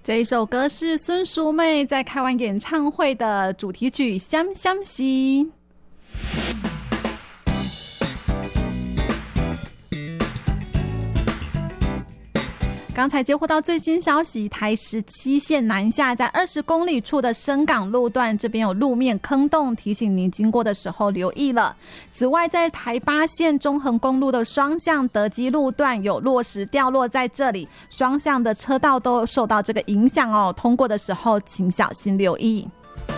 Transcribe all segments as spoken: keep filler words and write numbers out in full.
这一首歌是孙淑妹在开完演唱会的主题曲《香香兮》。刚才接获到最新消息，台十七线南下在二十公里处的深港路段，这边有路面坑洞，提醒您经过的时候留意了。此外，在台八线中横公路的双向德基路段有落石掉落在这里，双向的车道都受到这个影响哦，通过的时候请小心留意。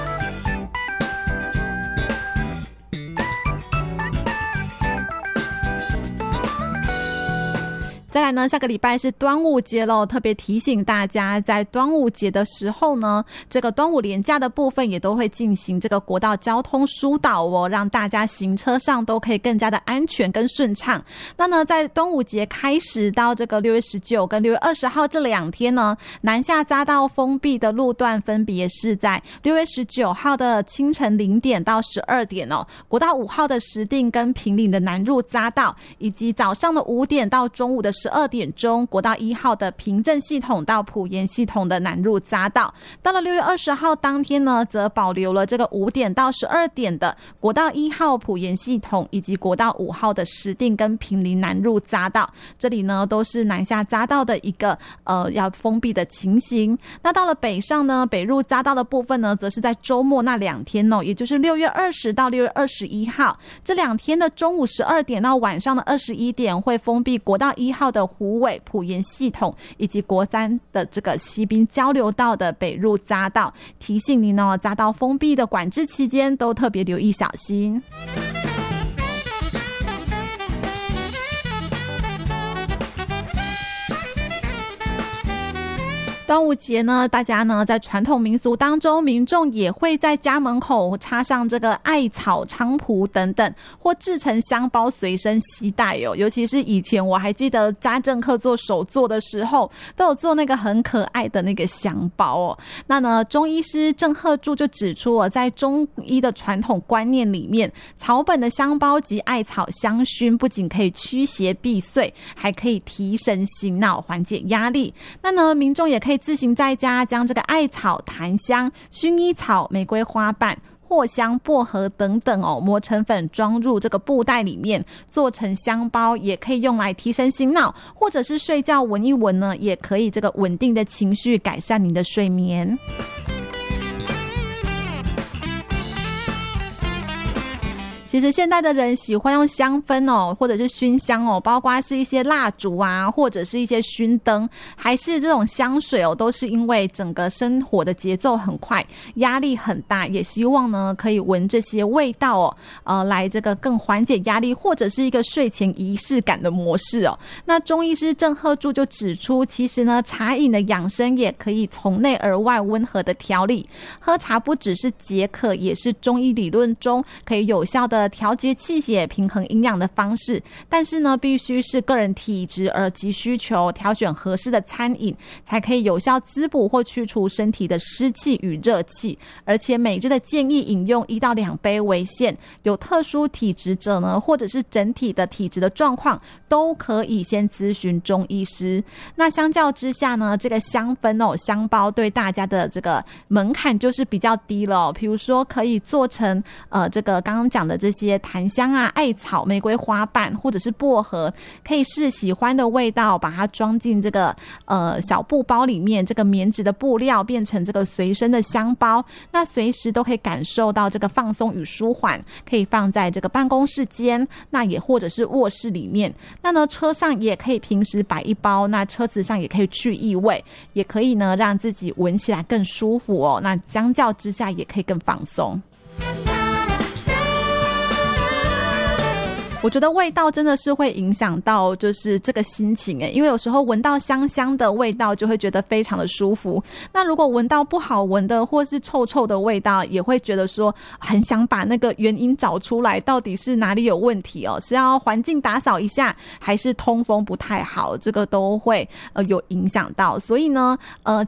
再来呢，下个礼拜是端午节咯，特别提醒大家，在端午节的时候呢，这个端午连假的部分也都会进行这个国道交通疏导哦，让大家行车上都可以更加的安全跟顺畅。那呢，在端午节开始到这个六月十九跟六月二十号这两天呢，南下匝道封闭的路段分别是在六月十九号的清晨零点到十二点哦，国道五号的石碇跟平岭的南入匝道，以及早上的五点到中午的十二点钟，国道一号的平镇系统到埔盐系统的南入匝道。到了六月二十号当天呢，则保留了这个五点到十二点的国道一号埔盐系统，以及国道五号的石碇跟平林南入匝道。这里呢都是南下匝道的一个呃要封闭的情形。那到了北上呢，北入匝道的部分呢，则是在周末那两天哦，也就是六月二十到六月二十一号这两天的中午十二点到晚上的二十一点，会封闭国道一号的虎尾埔盐系统，以及国三的这个西滨交流道的北入匝道。提醒您哦，匝道封闭的管制期间都特别留意小心。端午节呢，大家呢在传统民俗当中，民众也会在家门口插上这个艾草、菖蒲等等，或制成香包随身携带哦。尤其是以前我还记得家政课做手作的时候，都有做那个很可爱的那个香包哦。那呢，中医师郑鹤柱就指出哦，在中医的传统观念里面，草本的香包及艾草香薰不仅可以驱邪避祟，还可以提神醒脑、缓解压力。那呢，民众也可以自行在家将这个艾草、檀香、薰衣草、玫瑰花瓣、藿香、薄荷等等哦，磨成粉装入这个布袋里面，做成香包，也可以用来提神醒脑，或者是睡觉闻一闻呢，也可以这个稳定的情绪，改善您的睡眠。其实现代的人喜欢用香氛哦，或者是熏香哦，包括是一些蜡烛啊，或者是一些熏灯，还是这种香水哦，都是因为整个生活的节奏很快，压力很大，也希望呢可以闻这些味道哦，呃，来这个更缓解压力，或者是一个睡前仪式感的模式哦。那中医师郑鹤柱就指出，其实呢，茶饮的养生也可以从内而外温和的调理，喝茶不只是解渴，也是中医理论中可以有效的调节气血、平衡营养的方式，但是呢，必须是个人体质而及需求，挑选合适的餐饮，才可以有效滋补或去除身体的湿气与热气。而且每日的建议饮用一到两杯为限，有特殊体质者呢，或者是整体的体质的状况，都可以先咨询中医师。那相较之下呢，这个香氛哦，香包对大家的这个门槛就是比较低了哦。比如说可以做成呃这个刚刚讲的这些檀香啊、艾草、玫瑰花瓣或者是薄荷，可以试喜欢的味道，把它装进这个呃小布包里面，这个棉质的布料变成这个随身的香包，那随时都可以感受到这个放松与舒缓，可以放在这个办公室间，那也或者是卧室里面。那呢，车上也可以平时摆一包，那车子上也可以去异味，也可以呢让自己闻起来更舒服哦。那相较之下也可以更放松。我觉得味道真的是会影响到就是这个心情诶，因为有时候闻到香香的味道就会觉得非常的舒服，那如果闻到不好闻的或是臭臭的味道，也会觉得说很想把那个原因找出来，到底是哪里有问题哦，是要环境打扫一下，还是通风不太好，这个都会呃有影响到。所以呢呃